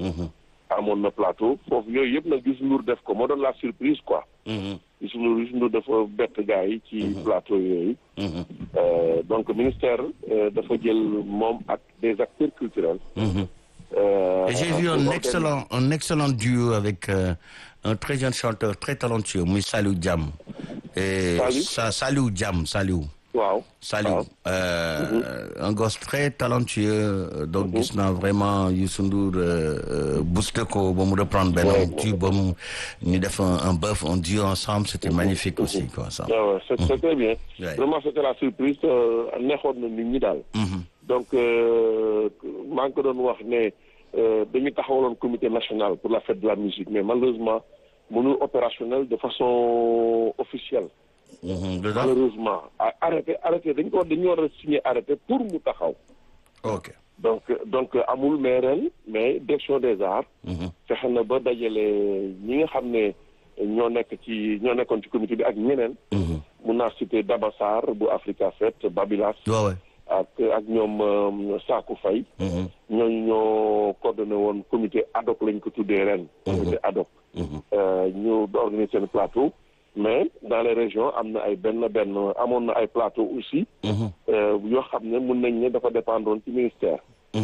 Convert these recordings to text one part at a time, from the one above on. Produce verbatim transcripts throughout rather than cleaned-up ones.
amoon na plateau foofu yooyu yëpp nag Youssou Ndour def ko moo doon la surprise quoi. Youssou Ndour Youssou Ndour dafa bett gars yi ci plateau yooyu. donc ministère dafa jël moom ak des acteurs culturels. Euh, Et j'ai vu un excellent, un excellent duo avec euh, un très jeune chanteur très talentueux, muy Saliou Diam. Et Sa, Saliou Diam, Saliou. Wow. Saliou. Wow. Euh, mm-hmm. Un gosse très talentueux. Donc, mm-hmm. gis naa vraiment Youssou Ndour euh, booster ko ba mu reprendre benn ouais, tube ba mu ñu def un, un bœuf, un duo ensemble. C'était mm-hmm. magnifique mm-hmm. aussi quoi ça. Ouais, ouais, c'est, mm-hmm. c'était bien. Ouais. Vraiment, c'était la surprise. neexoon na nit ñi daal. Donc maa ngi ko doon wax ne dañu taxawaloon comité national pour la fête de la musique mais malheureusement mënul opérationnel de façon officielle. Mmh, malheureusement arrêté arrêté dañ ko dañu war a signer arrêté pour mu taxaw. ok donc donc amul mais ren mais direction des arts. fexe na ba dajale ñi nga xam ne ñoo nekk ci ñoo nekkoon ci comité bi ak ñeneen. mun naa citer Daba Sarr bu Africa Fête Babilas. waaw ak ak ñoom Sakou Faye. ñooñu ñoo coordonné woon comité ad hoc lañ ko tuddee ren. comité ad hoc. ñu organiser seen plateau. mais dans les régions am na ay benn benn amoon na ay plateau aussi. yoo xam ne mun nañ ne dafa dépendroon ci ministère.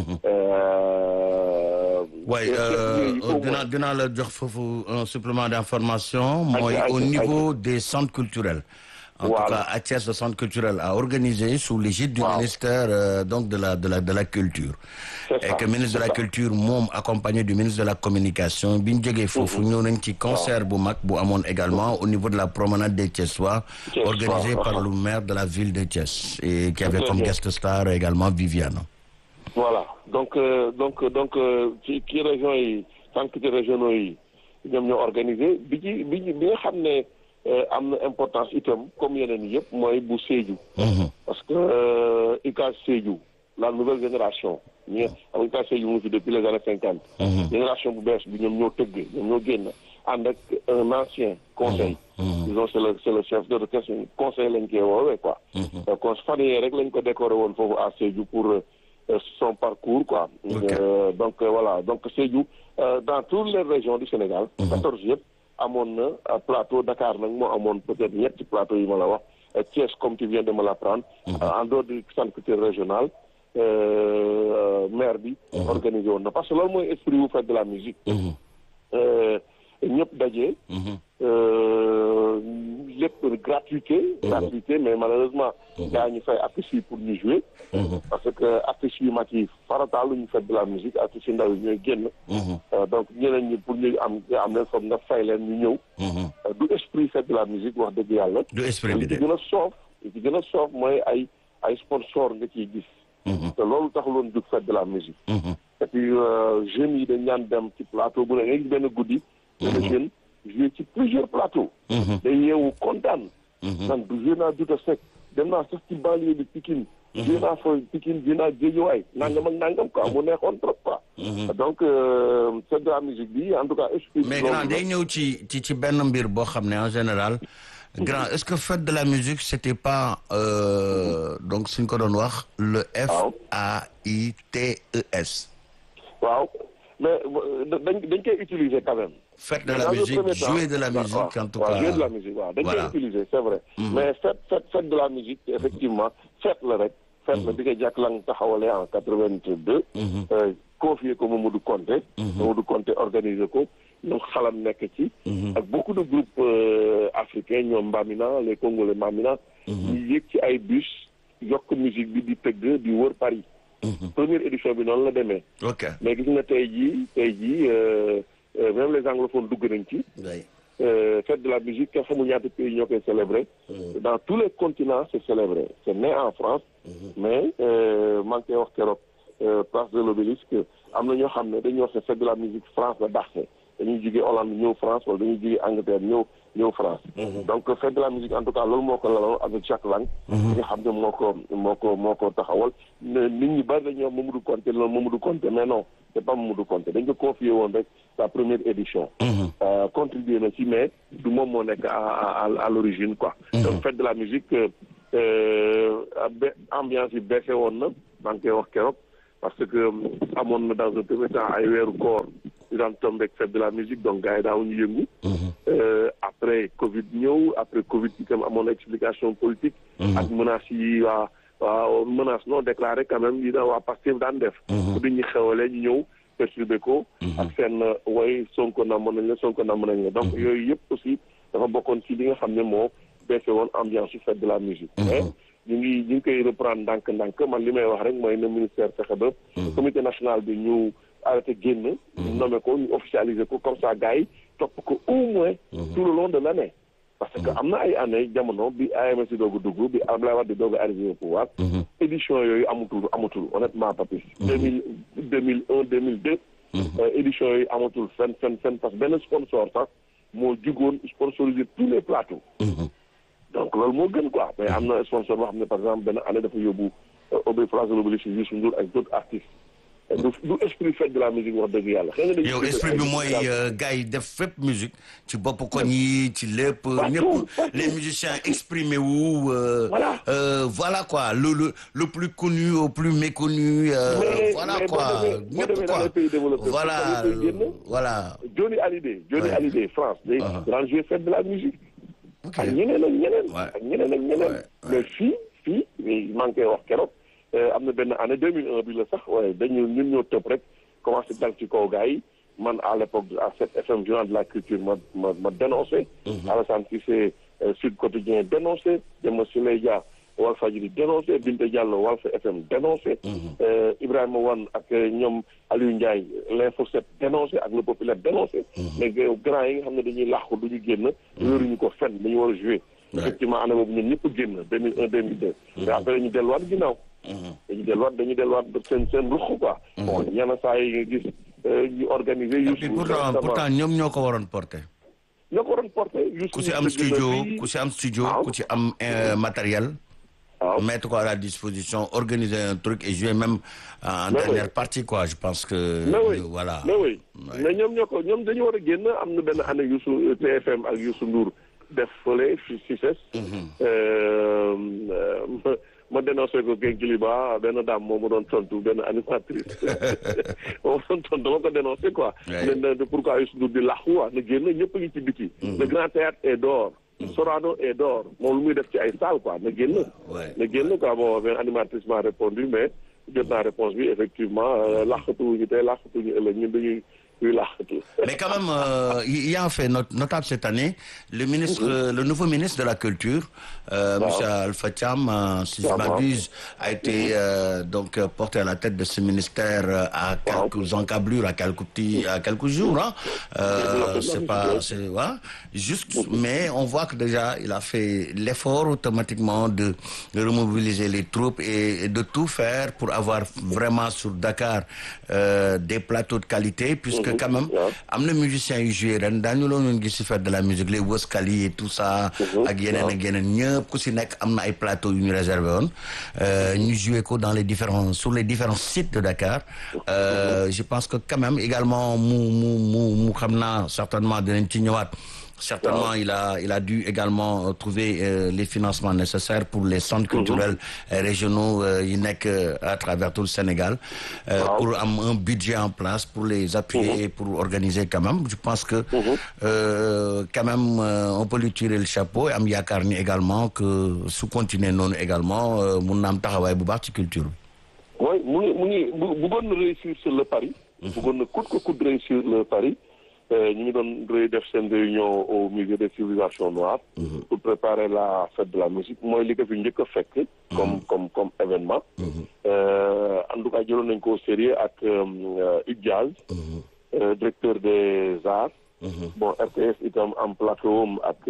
waaye dinaa dinaa la jox foofu un supplément d'information. mooy au niveau des centres culturels. En voilà. tout cas, à Thiès, le centre culturel a organisé sous l'égide du wow. ministère euh, donc de la de la de la culture. C'est et ça, que le ministre de la ça. culture moom accompagné du ministre de la communication bi ñu jógee foofu ñëw nañ ci concert bu mag bu amoon également au niveau de la promenade des Thiessois organisé wow. par le maire de la ville de Thiès et qui avait comme guest star également Viviane. Voilà donc euh, donc donc ci ci régions yi centres régionaux yi ñoom ñoo organisé bi ci bi bi nga xam ne. am na importance itam comme yeneen yëpp mooy bu Sédhiou. parce que U C A S Sédhiou la nouvelle génération ñi am U C A S Sédhiou mu fi depuis les années cinquante. génération bu bees bi ñoom ñoo tëgg ñoom ñoo génn ànd ak un ancien conseil. disons c'est le c'est le chef d'orchestre conseil lañ koy woowee quoi. donc fan yii rek lañ ko décoré woon foofu à Sédhiou pour son parcours quoi. donc voilà donc Sédhiou dans toutes les régions du Sénégal. quatorze yëpp. amoon na plateau Dakar nag moo amoon peut-être ñetti plateau yi ma la wax Thiès comme tu viens de me l'apprendre. en dehors du centre culturel régional maire bi. organisé woon na parce que loolu mooy esprit wu fête de la musique. ñëpp daje. lépp gratuité. gratuité mais malheureusement. gaa ñu fay affiche yi pour ñu jouer. parce que affiche yu mag yi farataal lu ñu fête de la musique affiche yu ndaw yi ñooy génn. donc ñeneen ñi pour ñu am nga am leen foog nga fay leen ñu ñëw. du esprit fête de la musique wax dëgg yàlla. du esprit bi de li ci gën a soof li ci gën a soof mooy ay ay sponsor nga ciy gis. te loolu taxuloon jug fête de la musique. et puis jeunes yi dañ ñaan dem ci plateau bu ne nga gis benn guddi. benn jeune joué ci plusieurs plateaux. day yeewu kontaan. man du joué naa Douta Seck dem naa sax ci banlieue bi Pikine. joué naa fa Pikine joué naa Guédiawaye nangam ak nangam quoi mu neexoon trop quoi. donc fête de la musique bi en tout cas. mais grand day ñëw ci ci ci benn mbir boo xam ne en général. grand est-ce que fête de la musique c'était pas euh, donc suñ ko doon wax le F A I T E S. waaw mais dañ dañ koy utiliser quand même. fête de la musique jouer de la musique en tout cas jouer de la musique waaw dañ koy utiliser c'est vrai. mais fête fête fête de la musique effectivement fête la rek. fête la bi nga jàkk lang taxawalee en quatre-vingt-deux. confié ko Mamadou Konté. Mamadou Konté organisé ko ñoom xalam nekk ci. ak beaucoup de groupes africains ñoom Mbamina les Congolais Mbamina. ñu yéeg ci ay bus yokk musique bi di tëgg di wër Paris. première édition bi noonu la demee. ok mais gis nga tey jii tey jii même les anglophones dugg nañ ci. fête de la musique kenn xamul ñaata pays ñoo koy célébrer. dans tous les continents c'est célébré c'est né en France. mais maa ngi koy wax keroog place de l'Obélisque am na ñoo xam ne dañuy wax ne fête de la musique France la dàqee dañuy jógee Hollande ñëw France wala dañuy jógee Angleterre ñëw ñëw France. donc fête de la musique en tout cas loolu moo ko laloon avec Jacques Lang. li nga xam ne moo ko moo ko moo ko taxawal nit ñi bari dañuy wax Mamadou Konté loolu Mamadou Konté mais non c'est pas Mamadou Konté dañ ko confié woon rek la première édition. contribué na ci mais du moom moo nekk à à à l'origine quoi. donc fête de la musique ambiance yi baissé woon na maa ngi koy wax keroog parce que amoon na dans un premier temps ay weeru koor di daan tombé fête de la musique donc gars yi daawuñu yëngu. après Covid ñëw après Covid itam amoon na explication politique. ak menaces yi waa waa menace non déclaré quand même yi da waa Pastef daan def. pour di ñu xewalee ñu ñëw perturbé ko. ak seen way Sonko namm nañ la Sonko namm nañ la donc yooyu yëpp aussi dafa bokkoon ci li nga xam ne moo baissé woon ambiance su fête de la musique. mais ñu ngi ñu ngi koy reprendre ndànk-ndànk man li may wax rek mooy na ministère fexe ba. comité national bi ñu arrêté génn. nommé ko ñu officialisé ko comme ça gars yi topp ko au moins. tout le long de l'année. parce que am na ay année jamono bi A M S di doog a dugg bi Abdoulaye Wade di doog a arrivé au pouvoir. édition yooyu amatul amatul honnêtement Papis. deux mille deux mille un deux mille deux. édition yooyu amatul fenn fenn fenn parce que benn sponsor sax moo jugoon sponsoriser tous les plateaux. donc loolu moo gën quoi mais am na sponsor boo xam ne par exemple benn année dafa yóbbu Obé place de l'Obélisque Youssou Ndour ak d'autres artistes. du du esprit fête de la musique wax dëgg yàlla. xëy na yow esprit bi mooy gars yi def fépp musique ci bopp koñ yi ci lépp. ñëpp les musiciens exprimé wu. voilà voilà quoi le le le plus connu au plus méconnu. voilà quoi ñëpp quoi voilà voilà. Johnny Hallyday Johnny Hallyday France day grand jouer fête de la musique. ak ñeneen ak ñeneen. ak ñeneen ak ñeneen. mais fii fii maa ngi koy wax keroog. am na benn année deux mille un bi la sax waaye dañu ñun ñoo tëb rek commencé dal ci kaw gars yi man à l'époque à sept F M journal de la culture ma ma ma dénoncé. Alassane Cissé Sud Quotidien dénoncé Demba Souleye Dia Walfadjri dénoncé Binta Diallo Walf F M dénoncé. Ibrahima Wane ak ñoom Aliou Ndiaye l'Info sept dénoncé ak le Populaire dénoncé. mais grand yi nga xam ne dañuy làqu du ñu génn. wéeruñu ko fenn dañu war a jouer. effectivement année boobu ñun ñëpp génn deux mille un deux mille deux. mais après dañu delluwaat ginnaaw. dañu delluwaat dañu delluwaat seen seen ruq quoi. bon ñenn saa yi nga gis ñu organiser. et puis pourtant pourtant ñoom ñoo ko waroon porter. ñoo ko waroon porter. ku si am studio ku si am studio ku si am matériel. waaw mettre ko à la disposition organiser un truc et jouer même en dernière partie quoi je pense que. mais oui voilà. mais oui mais ñoom ñoo ko ñoom dañu war a génn am na benn année Youssou T F M ak Youssou Ndour def fële fi si ses. ma dénoncé ko Kénkiliba benn dame moo ma doon tontu benn animatrice moo ma doon tontu dama ko dénoncé quoi. ne de pourquoi Youssou Ndour di làqu waa na génn ñëpp a ngi ci biti. le grand théâtre est dehors. Sorano est dehors moom lu muy def ci ay salle quoi na génn. na génn quoi bon benn animatrice m'a répondu mais jot naa réponse bi effectivement làqatuwuñu tey làqatuwuñu ëllëg ñun dañuy. Mais quand même, euh, il y a un fait not notable cette année. Le ministre, mmh. le nouveau ministre de la Culture, euh, wow. M. Alpha Thiam, euh, si wow. je m'abuse, a été mmh. euh, donc porté à la tête de ce ministère euh, à quelques wow. encablures, à quelques petits, à quelques jours. Hein. Euh, c'est pas, c'est ouais, juste, mmh. mais on voit que déjà il a fait l'effort automatiquement de, de remobiliser les troupes et, et de tout faire pour avoir vraiment sur Dakar euh, des plateaux de qualité, puisque quand même am na musiciens yu joué ren daañu la ñu gis ci fête de la musique les Woskali et tout ça ak yeneen ak yeneen ñëpp ku ci nekk am na ay plateaux yu ñu réservé woon ñu joué ko dans les différents sur les différents sites de Dakar euh, je pense que quand même également mu mu mu mu xam naa certainement dinañ ci ñëwaat. Certainement, il a, il a dû également euh, trouver euh, les financements nécessaires pour les centres culturels mm-hmm. euh, régionaux euh, yi nekk euh, à travers tout le Sénégal, euh, wow. pour am un budget en place pour les appuyer mm-hmm. et pour organiser quand même. Je pense que mm-hmm. euh, quand même euh, on peut lui tirer le chapeau et am yaakaar ni également que su continuer noonu également euh, mun na am taxawaay bu baax ci culture bi. Oui, mu ngi mu ngi bëggoon na réussir sur le pari. bëggoon na coûte que coûte réussir le pari. ñu ngi doon def seen réunion au musée des civilisations noires mmh. pour préparer la fête de la musique mooy li ko fi njëkk a fekk comme comme comme événement mmh. euh, en tout cas jëloon nañ ko au sérieux ak euh, Hugues Diaz mmh. euh, directeur des arts mmh. bon R T S itam en plateau ak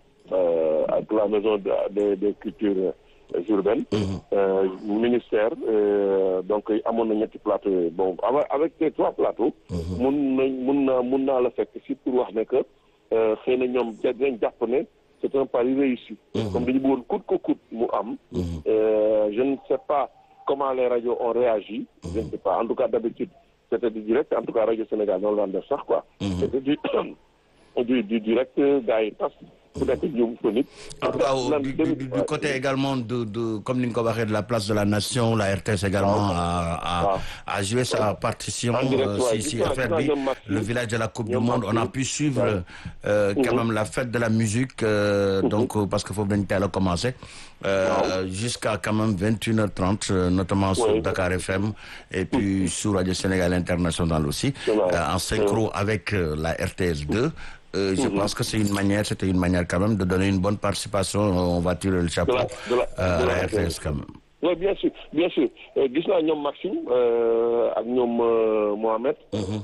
euh, ak la maison des des cultures urbaine mmh. euh, ministère euh, donc amoon na ñetti plateau yooyu bon avec ces trois plateaux mun na mun naa mun naa la fekk si pour wax ne que xëy na ñoom dinañ jàpp ne c'est un pari réussi mmh. comme dañu bëggoon coûte que coûte mu am mmh. euh, je ne sais pas comment les radios ont réagi mmh. je ne sais pas en tout cas d'habitude c'était du direct en tout cas Radio Sénégal noonu la daan def sax quoi mmh. c'était du du du direct gars yi tas ku nekk ñëw fa nit. En tout cas, au, du, du, du côté également de, de comme ni nga ko waxee de la place de la nation, la R T S également a, a, a joué sa partition euh, si, si affaire bi le village de la Coupe du Monde. On a pu suivre euh, quand même la fête de la musique, euh, donc parce que foofu dañu teel a commencé euh, jusqu'à quand même vingt et une heures trente, notamment sur Dakar F M et puis sur Radio Sénégal International aussi, euh, en synchro avec euh, la R T S deux. Euh, je mm-hmm. pense que c'est une manière, c'était une manière quand même de donner une bonne participation. On va tirer le chapeau de la, de la, euh, de la, à la R T S quand même. Oui, bien sûr, bien sûr. Gis naa ñoom Maxime ak ñoom Mohamed,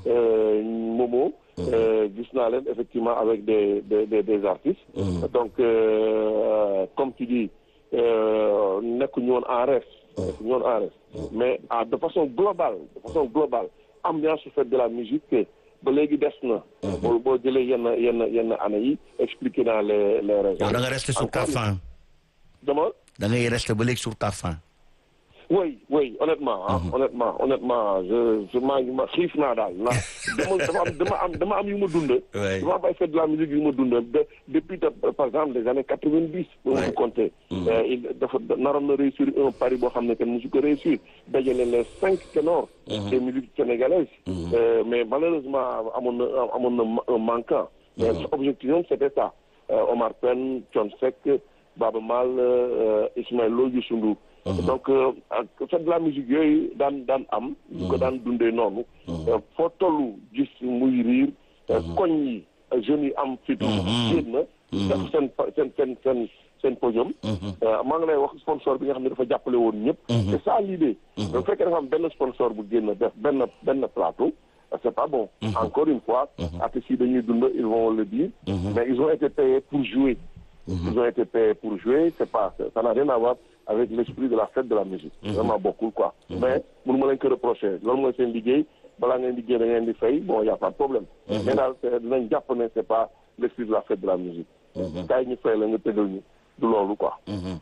Momo, gis naa leen effectivement avec des des des, des artistes. Mm-hmm. Donc euh, comme tu dis, nekkuñu woon en reste, nekkuñu woon en reste. Mais ah, de façon globale, de façon globale, ambiance su fait de la musique. ba léegi des na. boo boo jëlee yenn yenn yenn année yi expliqué naa les les raisons. da nga resté sur ta faim. dama. da ngay resté ba léegi sur ta faim. oui oui honnêtement ah honnêtement honnêtement je je maa ngi ma xiif naa daal na dama dama am dama am dama am yu ma dund. dama am ay fête de la musique yu ma dund de depuis par exemple les années quatre-vingt-dix. bu ma compté. il dafa naroon na réussir un pari boo xam ne kenn musu ko réussir dajale les cinq ténors des musiques sénégalaises. mais malheureusement amoon na amoon na un manquant. mais objectif c'était ça Omar Pène Thione Seck Baba Maal Ismaël Lo Youssou Ndour. donc fête de la musique yooyu daan daan am. ñu ko daan dundee noonu. foo tollu gis muy riir. koñ yi jeunes yi am fit. génn na. def seen seen seen seen seen podium. maa ngi lay wax sponsor bi nga xam ne dafa jàppale woon ñëpp. c'est ça l'idée. bu fekkee dafa am benn sponsor bu génn def benn benn plateau. c'est pas bon. Encore une fois. artistes yi dañuy dund ils vont le dire. mais ils ont été payés pour jouer. Ils ont été payés pour jouer, c'est pas, ça n'a rien à voir avec l'esprit de la fête de la musique. Mm-hmm. Vraiment beaucoup, quoi. Mm-hmm. Mais, nous ne pouvons que reprocher. Lorsque c'est une ligue, voilà, une ligue, une ligue, bon, il n'y a pas de problème. Mm-hmm. Mais dans le japonais, c'est pas l'esprit de la fête de la musique. Quand il fait le de l'eau, quoi.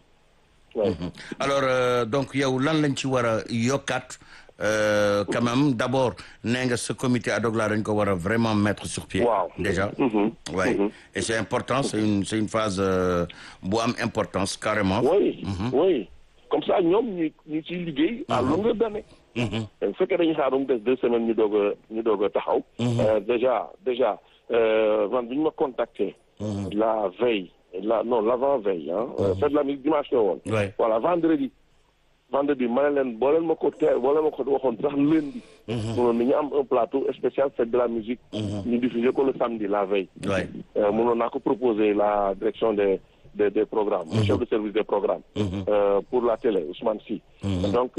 Ouais. Mm-hmm. Alors, euh, donc, il y a où l'anlenchiwara yokat. Euh, quand même, d'abord, n'est-ce ce comité ad hoc là, on va vraiment mettre sur pied. Wow. Déjà. Mm-hmm. Ouais. Mm-hmm. Et c'est important, c'est une, c'est une phase, euh, boam importance, carrément. Oui, mm-hmm. oui. Comme ça, nous, nous, nous, ligués à longueur d'année. Mm-hmm. Fait que nous avons deux semaines, nous devons, nous devons, euh, déjà, déjà, euh, quand nous m'ont contacté, mm-hmm. la veille, la, non, l'avant-veille, hein, mm-hmm. euh, fait de la musique dimanche, ouais. Voilà, vendredi. vendredi ma ne leen boo leen ma ko teel boo leen ma ko waxoon sax lundi. mënoon nañu am un plateau spécial fête de la musique. ñu diffusé ko le samedi la veille. mënoon naa ko proposer la direction des des des programmes. le chef de service des programmes. Euh, pour la télé Ousmane Sy. donc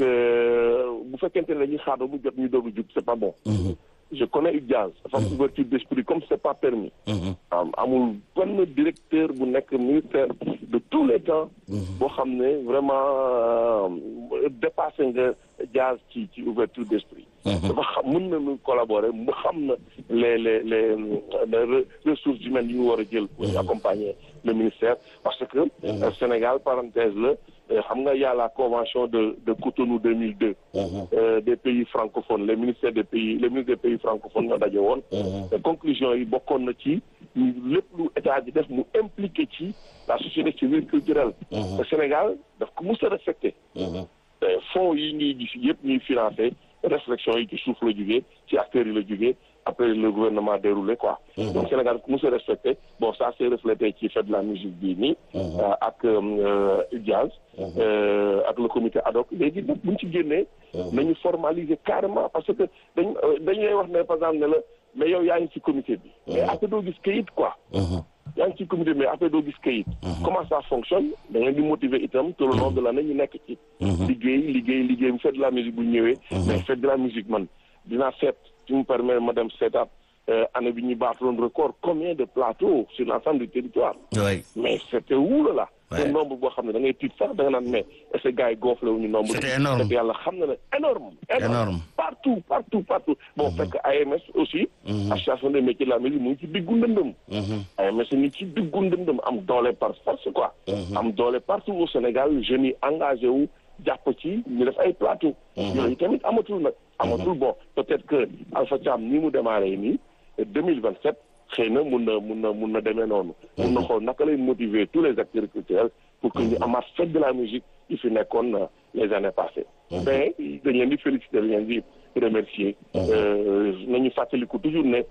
bu fekkente ne dañuy xaar ba mu jot ñu doog a jug c'est pas bon. je connais Jazz dafa am ouverture d'esprit comme c'est pas permis. amul benn directeur bu nekk ministère de tous les temps. boo xam ne vraiment dépassé nga Jazz ci ci ouverture d'esprit. dafa xam mën nañu collaborer mu xam na les les les les ressources humaines yi ñu war a jël pour accompagner le ministère parce que Sénégal parenthèse la. xam nga y a la convention de de Cotonou deux mille deux. Euh, des pays francophones les ministères des pays les ministres des pays francophones ñoo daje woon. conclusion yi bokkoon na ci lépp lu état di def mu impliqué ci la société civile culturelle. le Sénégal daf ko mos a respecté. fonds yi ñuy gis yëpp ñuy financé réflexion yi ci suuf la jógee ci acteurs yi la jógee après le gouvernement déroulé quoi. Mmh. donc Sénégal ku mos a respecté bon ça s'est reflété ci fait de la musique bii nii. ak Jazz. ak le comité ad hoc léegi nag bu ñu ci génnee. nañu formaliser carrément parce que dañ dañu lay wax ne par exemple ne la mais yow yaa ngi ci comité bi. mais après doo gis kayit quoi. yaa ngi ci comité mais après doo gis kayit. comment ça fonctionne da ngeen di motiver itam tout le long de l'année ñu nekk ci. liggéey liggéey liggéey fait de la musique bu ñëwee. mais fait de la musique man dinaa seet. tu me permets madame seetaat année bi ñu baatoon record combien de plateaux sur l'ensemble du territoire. Oui. mais c'était où là. Ouais. un nombre boo xam ne da ngay tiit sax da nga naan mais est-ce que gars yi gonflé wu ñu nombre. c'était énorme c'était yàlla xam na ne énorme énorme partout partout partout. bon mm-hmm. fekk A M S aussi. Mm-hmm. association des métiers de la musique mu ngi ci diggu ndëndëm. A M S ni ci diggu ndëndëm am doole par force quoi. Mm-hmm. am doole partout au Sénégal jeunes yi engagé wu jàpp ci ñu def ay plateau. yooyu tamit amatul nag. amatul bon peut-être que Alpha Thiam ni mu démarré nii deux mille vingt-sept xëy na mun na mun na mun na demee noonu. mun na xool naka lay motiver tous les acteurs culturels pour que ñu amaat fête de la musique yi fi nekkoon les années passées. mais dañ leen di féliciter dañ leen di remercier. nañu fàttaliku toujours ne